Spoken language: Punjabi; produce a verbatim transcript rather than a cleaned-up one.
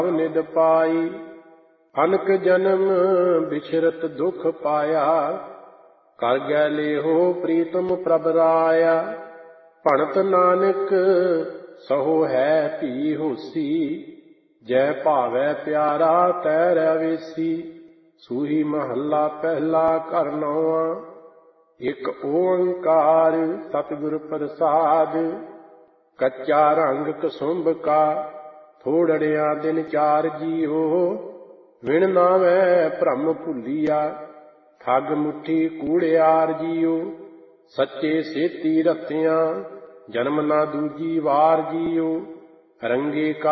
ਨਿਦ ਪਾਈ। ਅਨਕ ਜਨਮ ਬਿਛਰਤ ਦੁਖ ਪਾਇਆ, ਕਰ ਗੈ ਲੇਹੋ ਪ੍ਰੀਤਮ ਪ੍ਰਭ ਰਾਇਆ। ਭਣਤ ਨਾਨਕ ਸਹੋ ਹੈ ਭੀ ਹੋਸੀ, ਜੈ ਭਾਵੈ ਪਿਆਰਾ ਤੈ ਰਵੇਸੀ। ਸੂਹੀ ਮਹੱਲਾ ਪਹਿਲਾ ਘਰ ਨੌਵਾਂ। ਇੱਕ ਓੰਕਾਰ ਸਤਿਗੁਰ ਪ੍ਰਸਾਦ। ਕੱਚਾ ਰੰਗ ਕਸੁੰਭ ਕਾ, ਥੋੜੜਿਆ ਦਿਨ ਚਾਰ ਜੀਓ। ਵਿਣ ਨਾਵੈ ਭ੍ਰਮ ਭੁੱਲੀਆ, ਠੱਗ ਮੁੱਠੀ ਕੂੜਿਆਰ ਜੀਓ। ਸੱਚੇ ਸੇਤੀ ਰਤਿਆਂ, ਜਨਮ ਨਾ ਦੂਜੀ ਵਾਰ ਜੀਓ। ਰੰਗੇ